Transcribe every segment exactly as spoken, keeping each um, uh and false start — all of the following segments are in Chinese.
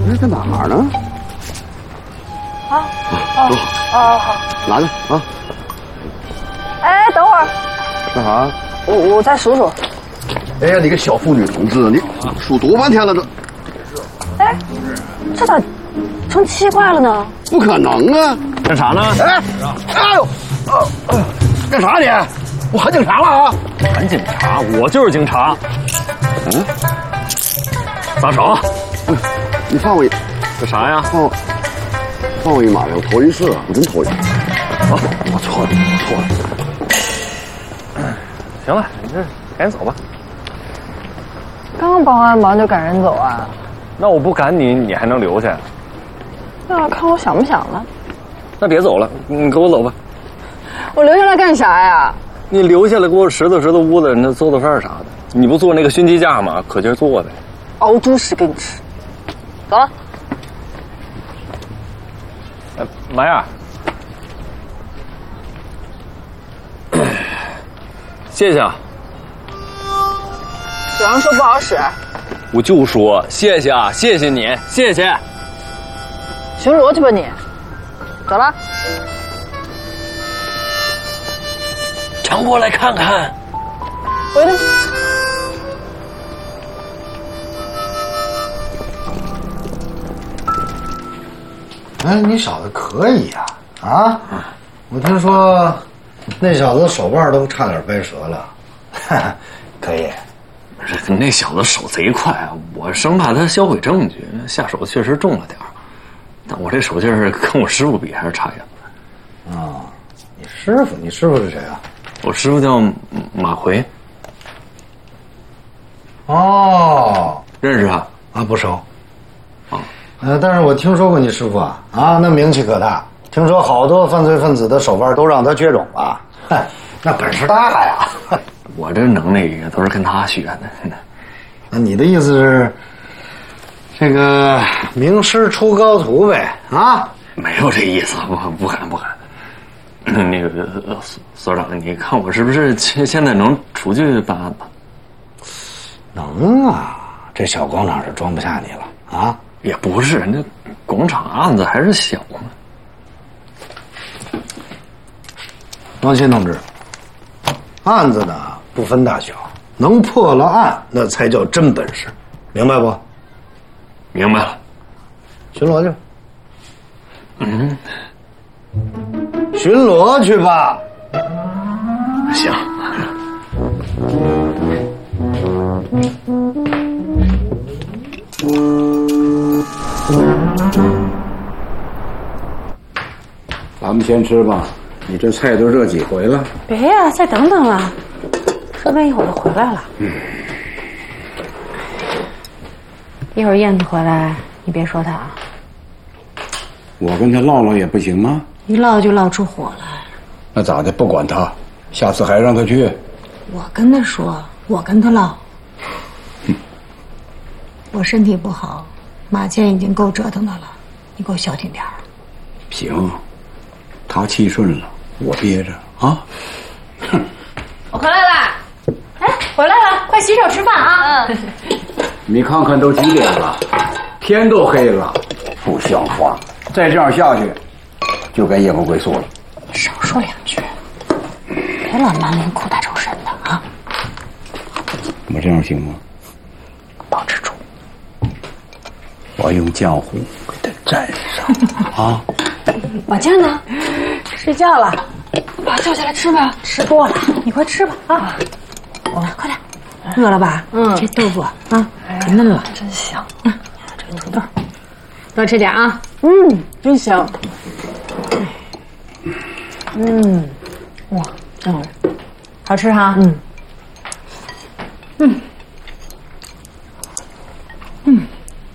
这在哪儿呢？ 啊啊啊！好， 拿着啊。 哎，等会儿。 干啥？ 我我再数数。 哎呀，你个小妇女同志，你数多半天了这。 哎，这咋成七块了呢？ 不可能啊！ 干啥呢？ 哎，哎呦，呃呃，干啥你？我喊警察了啊！ 喊警察？我就是警察。 嗯， 撒手！ 你放我一， 干啥呀？ 放我，放我一马呀！我头一次，我真头一次。啊，我错了，我错了。 行了，你这赶紧走吧。 刚帮完忙就赶人走啊？ 那我不赶你，你还能留下？ 那看我想不想了。 那别走了，你跟我走吧。 我留下来干啥呀？ 你留下来给我拾掇拾掇屋子，那做做饭啥的。你不做那个熏鸡架吗？可劲儿做呗。 熬猪屎给你吃。走了。 哎，妈呀！谢谢啊。 有人说不好使。 我就说谢谢啊，谢谢你，谢谢。 巡逻去吧你。走了。 常过来看看。 回来。 哎，你小子可以呀！啊，啊我听说那小子手腕都差点掰折了，哈哈，可以。 那小子手贼快啊！我生怕他销毁证据，下手确实重了点儿，但我这手劲儿跟我师傅比还是差远了。 啊，你师傅？你师傅是谁啊？ 我师傅叫马回。 哦， 认识啊？ 啊，不熟。 啊， 呃，但是我听说过你师傅啊，啊，那名气可大。听说好多犯罪分子的手腕都让他绝种了，嗨，那本事大呀。 我这能耐也都是跟他学的。 那你的意思是，这个名师出高徒呗？啊？ 没有这意思，不不敢不敢。那个所所长，你看我是不是现现在能出去办案吧？ 能啊，这小广场是装不下你了啊！ 也不是，那广场案子还是小嘛。 王鑫同志，案子呢不分大小，能破了案那才叫真本事，明白不？ 明白了。 巡逻去。 嗯。 巡逻去吧。 行。 咱们先吃吧，你这菜都热几回了？ 别呀，再等等啊，说不定一会儿就回来了。 嗯。 一会儿燕子回来，你别说他啊。 我跟他唠唠也不行吗？ 一唠就唠出火来。 那咋的？不管他，下次还让他去。 我跟他说，我跟他唠。 嗯、 我身体不好，马健已经够折腾的了，你给我消停点儿。 行，他气顺了，我憋着啊。哼。 我回来了。哎，回来了，快洗手吃饭啊。嗯。 你看看都几点了，天都黑了，不像话！再这样下去，就该夜不归宿了。 少说两句，别老满脸苦大仇深的啊！ 我这样行吗？ 保持住。 我用浆糊给他蘸上啊！ 马健呢？睡觉了。把叫起来吃吧，吃多了，你快吃吧啊！我快点。饿了吧？嗯，这豆腐啊，可嫩了，真香。嗯，这个土豆，多吃点啊。嗯，真香。嗯，哇，真好，好吃哈。嗯，嗯，嗯。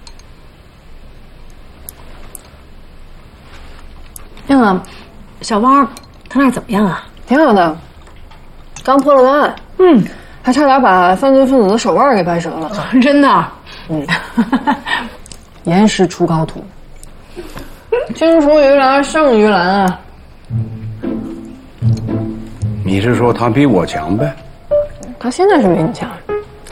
那个小汪，他那怎么样啊？ 挺好的，刚破了个案。嗯。还差点把犯罪分子的手腕给掰折了， 真的。 嗯，严师出高徒，青出于蓝胜于蓝啊！ 你是说他比我强呗？ 他现在是比你强，